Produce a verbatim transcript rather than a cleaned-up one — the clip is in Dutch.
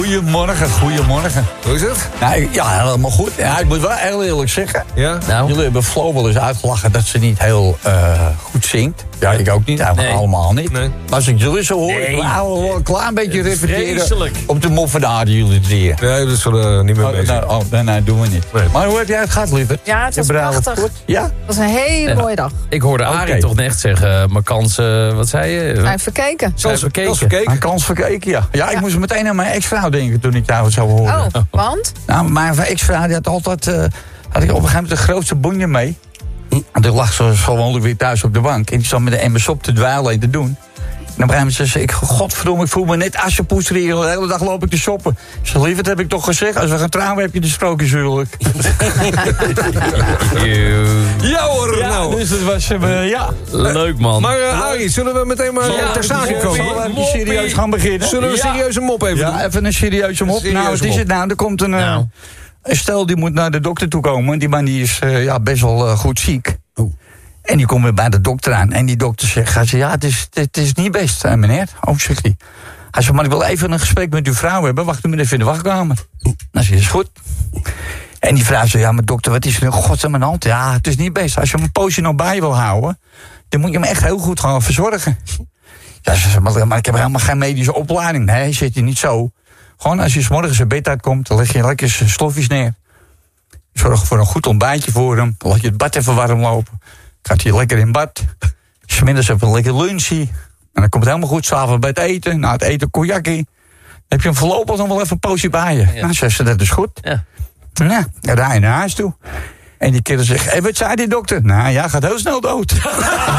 Goedemorgen, goedemorgen. Hoe is het? Nou, ja, helemaal goed. Ja, ik moet wel heel eerlijk zeggen. Ja? Nou. Jullie hebben Flo wel eens uitgelachen dat ze niet heel uh, goed zingt. Ja, ik ook niet. Nee. Allemaal niet. Nee. Maar als ik jullie zo hoor, Nee. ik wil wel een klein beetje repeteren Vreselijk. op de moffenade jullie drieën. Nee, dat zullen we niet meer Oh, bezig. nou, oh, nee, nee, doen we niet. Nee. Maar hoe heb jij het gehad, lieverd? Ja, het was Je bruiloft prachtig. goed? Ja? Het was een hele Ja. mooie dag. Ik hoorde Arie Oké. toch net zeggen, mijn kansen, wat zei je? Zijn verkeken. Zijn verkeken. Kans verkeken. Een kans verkeken, ja. Ja, ik Ja. moest meteen aan mijn ex-vrouw denken toen ik jou zou horen. Oh, want? Nou, mijn ex-vrouw die had altijd... Uh, had ik op een gegeven moment de grootste bonje mee. En toen lag ze gewoonlijk weer thuis op de bank. En die zat met de emmers op te dweilen en te doen. En op een gegeven moment zei ze, ik, godverdomme, ik voel me net asjepoester hier. De hele dag loop ik te shoppen. Ik zei, lief, dat heb ik toch gezegd. Als we gaan trouwen, heb je de sprookjeshuwelijk. Ja hoor, Ja, nou. dus dat was, uh, ja. Leuk man. Maar uh, Arie, zullen we meteen maar Ja, ter zake moppie. komen? Zullen we even Moppie. serieus gaan beginnen? Zullen we Ja. serieus een mop even doen? Ja, even een serieuze mop. Serieuze Nou, wat is mop. het nou? Er komt een, uh, Nou. een stel die moet naar de dokter toe komen. Die man die is uh, ja, best wel uh, goed ziek. Oeh. En die komt weer bij de dokter aan. En die dokter zegt, hij zegt ja, het is, het is niet best, uh, meneer. Oh, zegt hij. Hij zegt, maar ik wil even een gesprek met uw vrouw hebben. Wacht u maar even in de wachtkamer. Nou, zegt hij, is goed. En die vrouw zegt, ja, maar dokter, wat is er in godsnaam aan de hand? Ja, het is niet best. Als je hem een poosje nog bij wil houden, dan moet je hem echt heel goed gaan verzorgen. Ja, ze zegt, maar, maar ik heb helemaal geen medische opleiding. Nee, zit hij niet zo. Gewoon als je 's morgens in bed uitkomt, dan leg je lekker zijn sloffies neer. Zorg voor een goed ontbijtje voor hem. Dan laat je het bad even warm lopen. Gaat hij lekker in bad. 'S middags even een lekker lunchie. En dan komt het helemaal goed. 's avonds bij het eten. Na het eten cognacje. Dan heb je hem voorlopig nog wel even een poosje bij je. Ja. Nou, zegt ze, dat is goed. Ja. Nou, dan rij je naar huis toe. En die kerel zegt, hey, wat zei die dokter? Nou, ja, gaat heel snel dood.